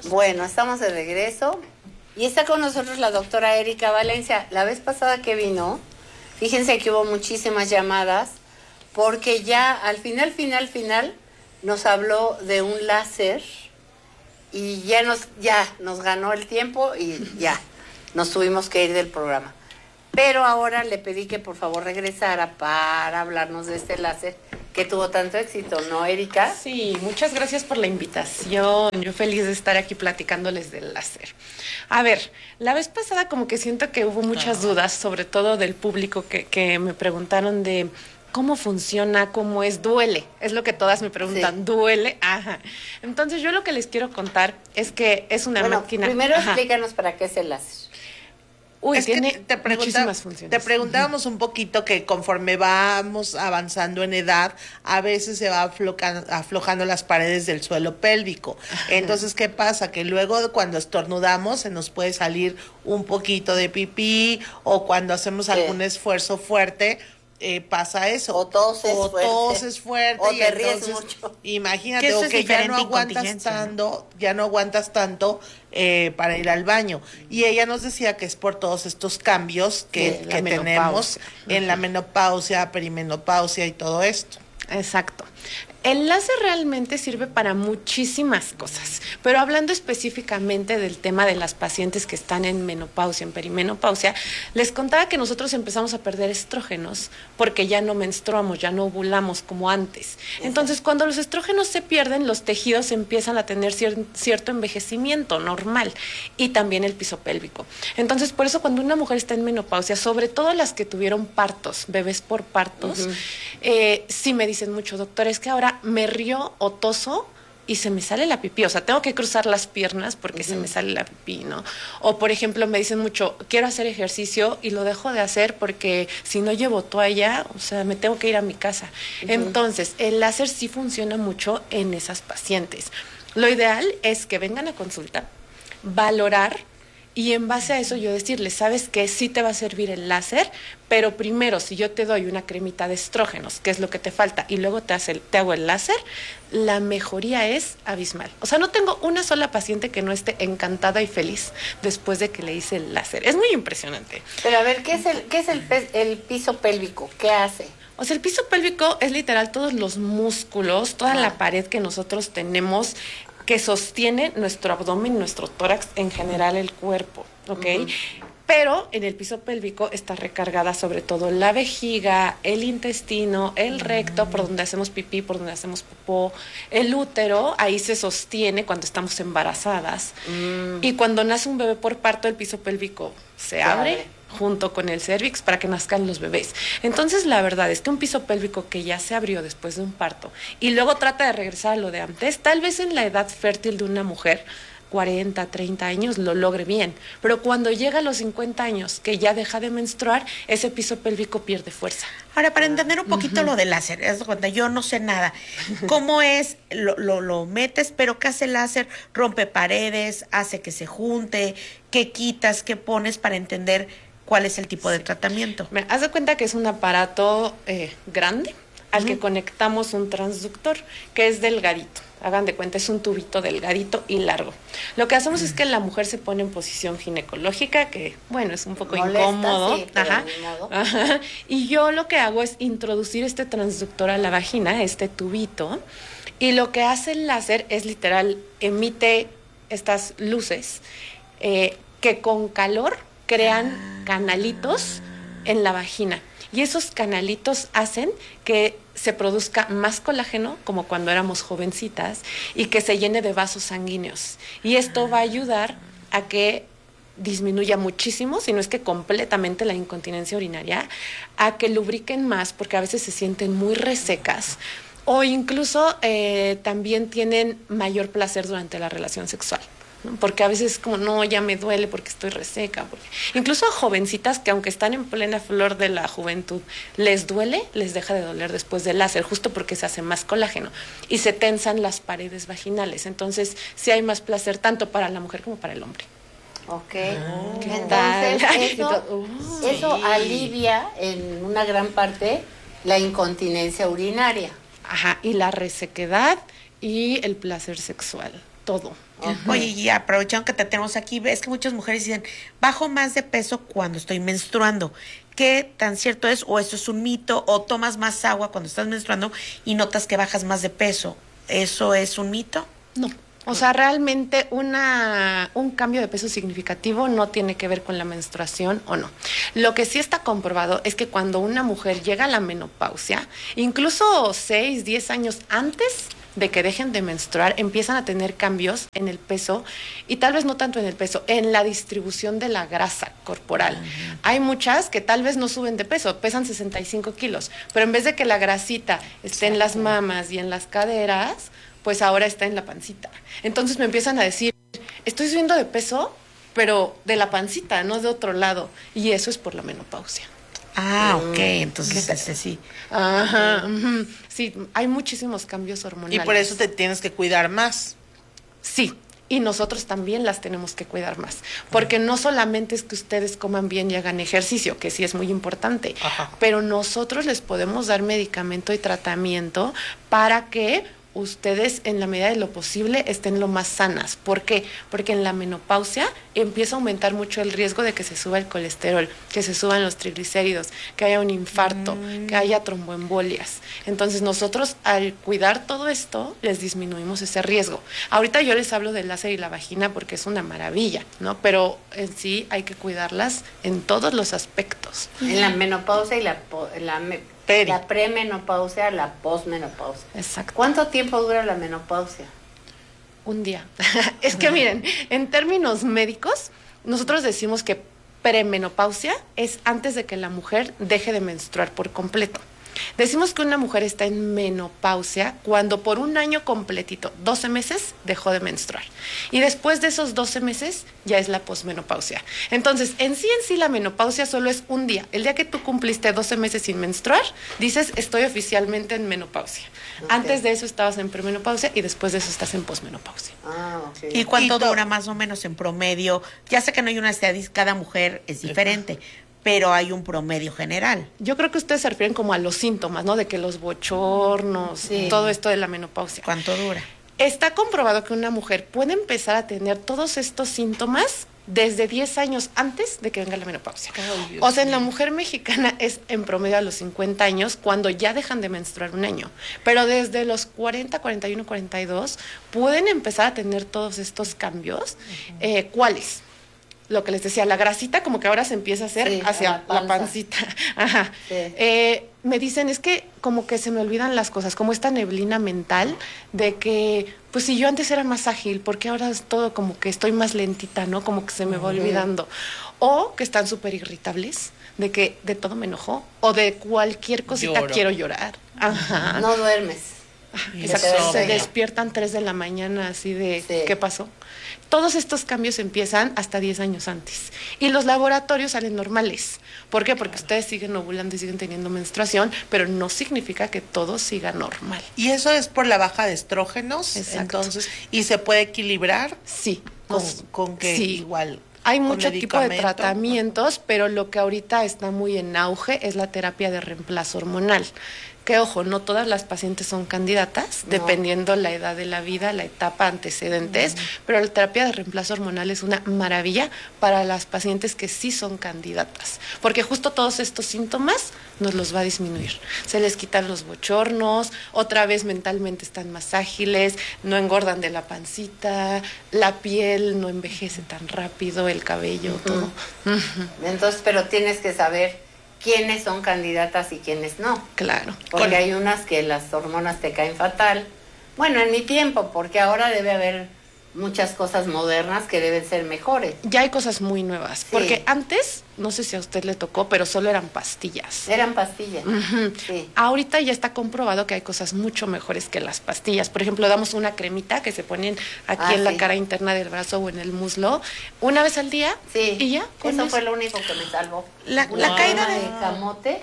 Bueno, estamos de regreso y está con nosotros la doctora Erika Valencia. La vez pasada que vino, fíjense que hubo muchísimas llamadas porque ya al final nos habló de un láser y ya nos ganó el tiempo y ya nos tuvimos que ir del programa. Pero ahora le pedí que por favor regresara para hablarnos de este láser que tuvo tanto éxito, ¿no, Erika? Sí, muchas gracias por la invitación. Yo feliz de estar aquí platicándoles del láser. A ver, la vez pasada como que siento que hubo muchas dudas, sobre todo del público que me preguntaron de cómo funciona, cómo es, duele. Es lo que todas me preguntan, Sí. ¿duele? Ajá. Entonces yo lo que les quiero contar es que es una máquina. Primero Ajá. explícanos para qué es el láser. Uy, Es que tiene muchísimas funciones. te preguntábamos un poquito que conforme vamos avanzando en edad, a veces se va aflojando las paredes del suelo pélvico. Entonces, ¿qué pasa? Que luego cuando estornudamos se nos puede salir un poquito de pipí, o cuando hacemos algún esfuerzo fuerte, pasa eso. O toses fuerte. O y te ríes entonces, mucho. imagínate, Que eso o es que ya diferente no aguantas incontinencia, ¿no? tanto, ya no aguantas tanto para ir al baño. Y ella nos decía que es por todos estos cambios que la tenemos menopausia. en la menopausia, perimenopausia y todo esto. Exacto. El láser realmente sirve para muchísimas cosas, pero hablando específicamente del tema de las pacientes que están en menopausia, en perimenopausia, les contaba que nosotros empezamos a perder estrógenos porque ya no menstruamos, ya no ovulamos como antes. Entonces, cuando los estrógenos se pierden, los tejidos empiezan a tener cierto envejecimiento normal y también el piso pélvico. Entonces, por eso cuando una mujer está en menopausia, sobre todo las que tuvieron partos, bebés por partos, sí me dicen mucho, doctor, es que ahora me río o toso y se me sale la pipí, o sea, tengo que cruzar las piernas porque se me sale la pipí, ¿no? O, por ejemplo, me dicen mucho, quiero hacer ejercicio y lo dejo de hacer porque si no llevo toalla, o sea, me tengo que ir a mi casa. Entonces, el láser sí funciona mucho en esas pacientes. Lo ideal es que vengan a consulta, valorar, y en base a eso yo decirles, ¿sabes qué? Sí te va a servir el láser, pero primero, si yo te doy una cremita de estrógenos, que es lo que te falta, y luego te hago el láser, la mejoría es abismal. O sea, no tengo una sola paciente que no esté encantada y feliz después de que le hice el láser. Es muy impresionante. Pero a ver, ¿qué es el piso pélvico? ¿Qué hace? O sea, el piso pélvico es literal todos los músculos, toda la pared que nosotros tenemos que sostiene nuestro abdomen, nuestro tórax, en general el cuerpo, ¿ok? Pero en el piso pélvico está recargada sobre todo la vejiga, el intestino, el recto, por donde hacemos pipí, por donde hacemos popó, el útero, ahí se sostiene cuando estamos embarazadas. Y cuando nace un bebé por parto, el piso pélvico se abre junto con el cérvix para que nazcan los bebés. Entonces, la verdad es que un piso pélvico que ya se abrió después de un parto y luego trata de regresar a lo de antes, tal vez en la edad fértil de una mujer, 40, 30 años, lo logre bien. Pero cuando llega a los 50 años, que ya deja de menstruar, ese piso pélvico pierde fuerza. Ahora, para entender un poquito lo del láser, es cuando yo no sé nada, ¿cómo es? Lo metes, pero ¿qué hace el láser? Rompe paredes, hace que se junte, ¿qué quitas, qué pones para entender cuál es el tipo de tratamiento? Me haz de cuenta que es un aparato grande al que conectamos un transductor que es delgadito. Hagan de cuenta, es un tubito delgadito y largo. Lo que hacemos es que la mujer se pone en posición ginecológica, que bueno, es un poco Molesta, incómodo. sí, pero ni modo. Ajá. Y yo lo que hago es introducir este transductor a la vagina, este tubito, y lo que hace el láser es literal, emite estas luces que con calor crean canalitos en la vagina. Y esos canalitos hacen que se produzca más colágeno, como cuando éramos jovencitas, y que se llene de vasos sanguíneos. Y esto va a ayudar a que disminuya muchísimo, si no es que completamente, la incontinencia urinaria, a que lubriquen más, porque a veces se sienten muy resecas, o incluso también tienen mayor placer durante la relación sexual. Porque a veces como, no, ya me duele porque estoy reseca. Incluso a jovencitas que aunque están en plena flor de la juventud, les duele, les deja de doler después del láser, justo porque se hace más colágeno y se tensan las paredes vaginales. Entonces, sí hay más placer tanto para la mujer como para el hombre. Ok. ¿Qué Entonces, tal? eso alivia en una gran parte la incontinencia urinaria. Ajá, y la resequedad y el placer sexual. todo. Oye, y aprovechando que te tenemos aquí, ves que muchas mujeres dicen, bajo más de peso cuando estoy menstruando. ¿Qué tan cierto es? ¿O esto es un mito? ¿O tomas más agua cuando estás menstruando y notas que bajas más de peso? ¿Eso es un mito? No. O sea, realmente un cambio de peso significativo no tiene que ver con la menstruación o no. Lo que sí está comprobado es que cuando una mujer llega a la menopausia, incluso 6, 10 años antes de que dejen de menstruar, empiezan a tener cambios en el peso y tal vez no tanto en el peso, en la distribución de la grasa corporal. Hay muchas que tal vez no suben de peso, pesan 65 kilos, pero en vez de que la grasita esté en las mamas y en las caderas, pues ahora está en la pancita. Entonces me empiezan a decir, estoy subiendo de peso, pero de la pancita, no de otro lado. Y eso es por la menopausia. Ah, ok, entonces ese sí. Ajá, sí, hay muchísimos cambios hormonales. Y por eso te tienes que cuidar más. Sí, y nosotros también las tenemos que cuidar más, porque no solamente es que ustedes coman bien y hagan ejercicio, que sí es muy importante, pero nosotros les podemos dar medicamento y tratamiento para que ustedes en la medida de lo posible estén lo más sanas. ¿Por qué? Porque en la menopausia empieza a aumentar mucho el riesgo de que se suba el colesterol, que se suban los triglicéridos, que haya un infarto, que haya tromboembolias. Entonces nosotros al cuidar todo esto les disminuimos ese riesgo. Ahorita yo les hablo del láser y la vagina porque es una maravilla, ¿no? Pero en sí hay que cuidarlas en todos los aspectos. En la menopausia y la premenopausia, la posmenopausia. Exacto. ¿Cuánto tiempo dura la menopausia? Un día. Es que miren, en términos médicos, nosotros decimos que premenopausia es antes de que la mujer deje de menstruar por completo. Decimos que una mujer está en menopausia cuando por un año completito, 12 meses, dejó de menstruar. Y después de esos 12 meses ya es la posmenopausia. Entonces, en sí la menopausia solo es un día. El día que tú cumpliste 12 meses sin menstruar, dices, estoy oficialmente en menopausia. Okay. Antes de eso estabas en premenopausia y después de eso estás en posmenopausia. Ah, ok. ¿Y cuánto dura más o menos en promedio? Ya sé que no hay una estadística, cada mujer es diferente, pero hay un promedio general. Yo creo que ustedes se refieren como a los síntomas, ¿no? De que los bochornos, todo esto de la menopausia. ¿Cuánto dura? Está comprobado que una mujer puede empezar a tener todos estos síntomas desde 10 años antes de que venga la menopausia. O sea, en la mujer mexicana es en promedio a los 50 años cuando ya dejan de menstruar un año. Pero desde los 40, 41, 42 pueden empezar a tener todos estos cambios. ¿Cuáles? Lo que les decía, la grasita como que ahora se empieza a hacer hacia la pancita. Ajá. Sí. Me dicen, es que como que se me olvidan las cosas, como esta neblina mental de que, pues si yo antes era más ágil, porque ahora es todo como que estoy más lentita, ¿no? Como que se me va olvidando. O que están súper irritables, de que de todo me enojó, o de cualquier cosita quiero llorar. Ajá. No duermes. Exacto. Se despiertan 3 de la mañana así de, ¿qué pasó? Todos estos cambios empiezan hasta 10 años antes. Y los laboratorios salen normales. ¿Por qué? Porque ustedes siguen ovulando y siguen teniendo menstruación, pero no significa que todo siga normal. ¿Y eso es por la baja de estrógenos? Exacto. Entonces, ¿y se puede equilibrar? Sí. ¿Con qué igual? Hay mucho tipo de tratamientos, pero lo que ahorita está muy en auge es la terapia de reemplazo hormonal. Que ojo, no todas las pacientes son candidatas, dependiendo la edad de la vida, la etapa, antecedentes, pero la terapia de reemplazo hormonal es una maravilla para las pacientes que sí son candidatas, porque justo todos estos síntomas nos los va a disminuir. Se les quitan los bochornos, otra vez mentalmente están más ágiles, no engordan de la pancita, la piel no envejece tan rápido, el cabello, todo. Entonces, pero tienes que saber quiénes son candidatas y quiénes no. Claro. Porque hay unas que las hormonas te caen fatal. Bueno, en mi tiempo, porque ahora debe haber muchas cosas modernas que deben ser mejores. Ya hay cosas muy nuevas, porque antes, no sé si a usted le tocó, pero solo eran pastillas. Eran pastillas. Sí. Ahorita ya está comprobado que hay cosas mucho mejores que las pastillas. Por ejemplo, damos una cremita que se ponen aquí en la cara interna del brazo o en el muslo una vez al día y ya. Eso fue lo único que me salvó. La caída de camote.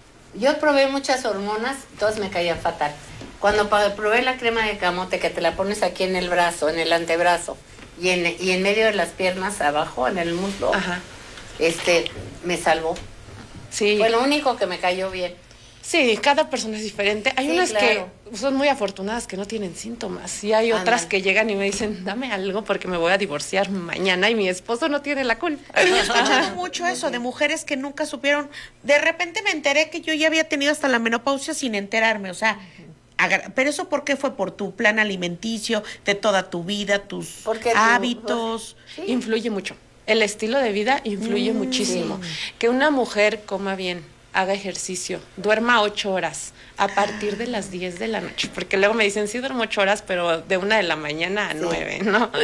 Yo probé muchas hormonas, todas me caían fatal. Cuando probé la crema de camote, que te la pones aquí en el brazo, en el antebrazo, y en medio de las piernas abajo, en el muslo, me salvó. Sí. Fue lo único que me cayó bien. Sí, cada persona es diferente. Hay Sí, unas claro. que son muy afortunadas que no tienen síntomas y hay otras Ándale. que llegan y me dicen, dame algo porque me voy a divorciar mañana y mi esposo no tiene la culpa. Yo he escuchado mucho eso de mujeres que nunca supieron. De repente me enteré que yo ya había tenido hasta la menopausia sin enterarme. O sea, pero eso ¿por qué fue? Por tu plan alimenticio, de toda tu vida, tus Porque hábitos. Influye mucho. El estilo de vida influye muchísimo. Que una mujer coma bien, haga ejercicio, duerma 8 horas a partir de las 10 de la noche. Porque luego me dicen, sí duermo 8 horas, pero de 1 de la mañana a 9, ¿no?